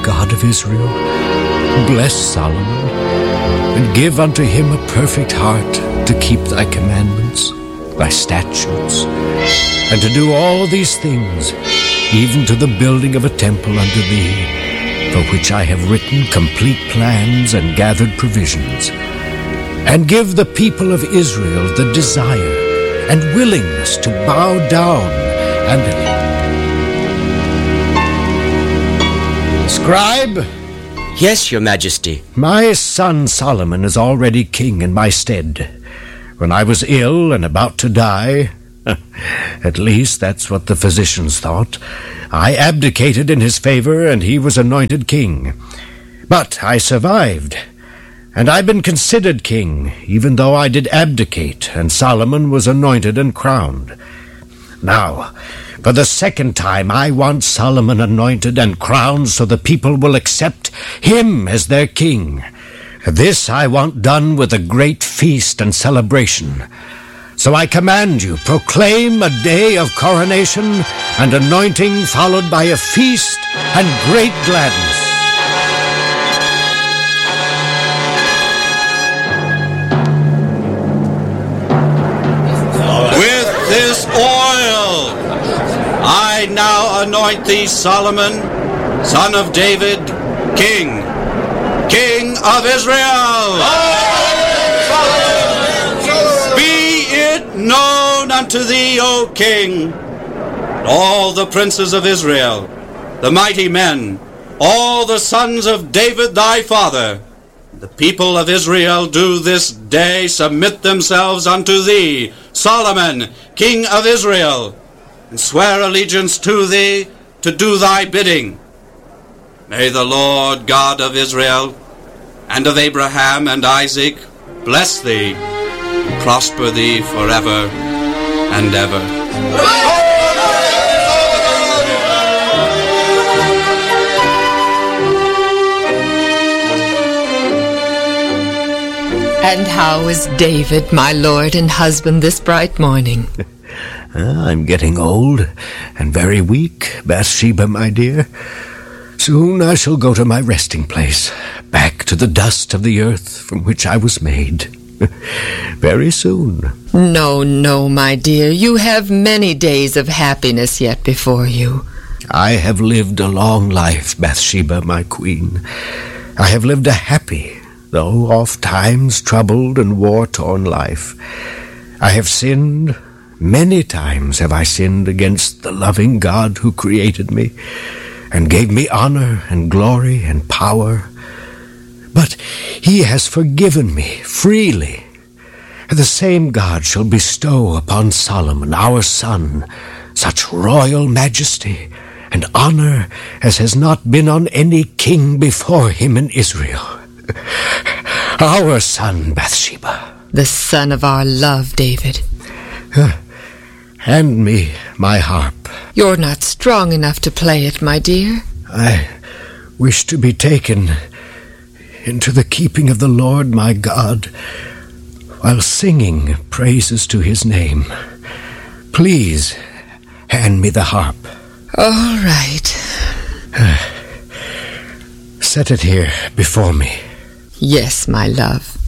God of Israel, bless Solomon, and give unto him a perfect heart to keep thy commandments, thy statutes, and to do all these things, even to the building of a temple unto thee, for which I have written complete plans and gathered provisions. And give the people of Israel the desire and willingness to bow down and... Scribe? Yes, your majesty. My son Solomon is already king in my stead. When I was ill and about to die, at least that's what the physicians thought, I abdicated in his favor and he was anointed king. But I survived, and I've been considered king, even though I did abdicate, and Solomon was anointed and crowned. Now, for the second time, I want Solomon anointed and crowned so the people will accept him as their king. This I want done with a great feast and celebration. So I command you, proclaim a day of coronation and anointing, followed by a feast and great gladness. With this oil, I now anoint thee, Solomon, son of David, king of Israel. Be it known unto thee, O king, all the princes of Israel, the mighty men, all the sons of David thy father, the people of Israel do this day submit themselves unto thee, Solomon, king of Israel, and swear allegiance to thee to do thy bidding. May the Lord God of Israel and of Abraham and Isaac bless thee and prosper thee forever and ever. And how is David, my lord and husband, this bright morning? I'm getting old and very weak, Bathsheba, my dear. Soon I shall go to my resting place, back to the dust of the earth from which I was made. Very soon. No, my dear. You have many days of happiness yet before you. I have lived a long life, Bathsheba, my queen. I have lived a happy, though oft times troubled and war-torn life. I have sinned. Many times have I sinned against the loving God who created me and gave me honor and glory and power. But he has forgiven me freely. The same God shall bestow upon Solomon, our son, such royal majesty and honor as has not been on any king before him in Israel. Our son, Bathsheba. The son of our love, David. Hand me my harp. You're not strong enough to play it, my dear. I wish to be taken into the keeping of the Lord my God, while singing praises to his name. Please hand me the harp. All right. Set it here before me. Yes, my love.